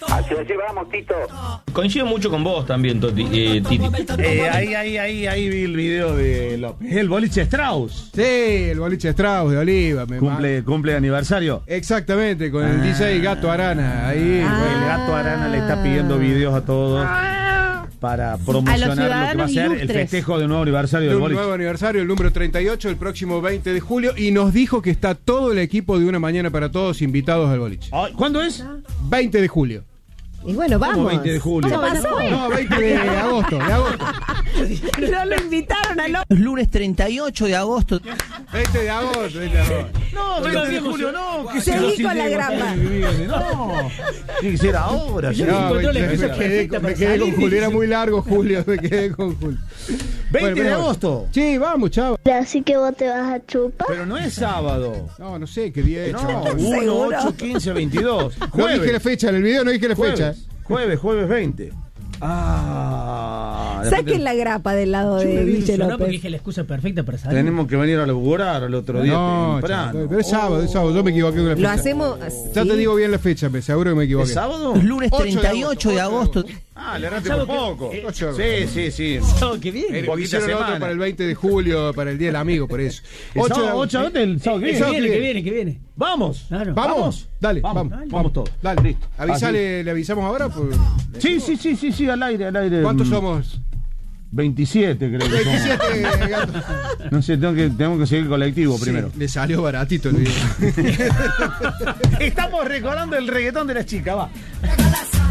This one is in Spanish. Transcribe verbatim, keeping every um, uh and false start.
Así, así vamos, Tito. Coincido mucho con vos también, Toti, eh, Titi. Eh, ahí, ahí, ahí, ahí vi el video de López. El boliche Strauss. Sí, el boliche Strauss de Oliva. Me Cumple, ma- cumple aniversario. Exactamente, con el Ah. D J Gato Arana. Ahí, El bueno. Gato Arana le está pidiendo videos a todos para promocionar lo que va a ciudadanos ser el ilustres. festejo de un nuevo aniversario del Un boliche. nuevo aniversario, el número treinta y ocho, el próximo veinte de julio. Y nos dijo que está todo el equipo de Una Mañana para Todos invitados al boliche. Ay, ¿cuándo es? veinte de julio. Y bueno, ¿Cómo vamos. veinte de julio? ¿Qué pasó? No, veinte de agosto, de agosto. No lo invitaron a los... Lunes treinta y ocho de agosto. veinte de agosto, veinte de agosto. No, veinte de julio, no. ¿Qué Seguí se- con la grapa. No, tiene que ser ahora. No, ya. me, encontró la me excusa quedé, perfecta me para quedé con salir, Julio, era dice. muy largo Julio, me quedé con Julio. veinte de pero- agosto. Sí, vamos, chavo. Así que vos te vas a chupar. Pero no es sábado. No, no sé qué día es. No, chaval. uno, ocho, quince, veintidós. No dije la Jueves. fecha, en el video no dije la fecha. Jueves, jueves, jueves veinte. Ah, de Saquen repente la grapa del lado Yo me de vi Guille ilusionado porque López. dije la excusa perfecta para salir. Tenemos que venir a laburar al otro día No, temprano. chaval, pero es sábado, es sábado. Yo me equivoqué con la fecha. Lo hacemos... Ya sí. te digo bien la fecha, me seguro que me equivoqué. ¿Es sábado? Lunes ocho de treinta y ocho de agosto, agosto. Ah, le erraste Sábado por que- poco. eh, ocho de Sí, sí, sí. Sábado que viene. Eh, poquita hicieron otro semana. para el veinte de julio, para el Día del Amigo, por eso. El ocho de sábado, agosto. ocho de agosto, el sábado que Que viene. sábado viene, que que viene. viene, que viene. Vamos. Claro. ¿Vamos? Dale, Vamos, vamos. vamos todos. Dale, Listo. avisale, le avisamos ahora. Pues, Sí, sí, sí, sí, sí, al aire, al aire. ¿cuántos Mm, somos? veintisiete, creo que somos. veintisiete gatos. No sé, tengo que, tengo que seguir colectivo primero. Sí, le salió baratito el video. Estamos recordando el reggaetón de las chicas, va.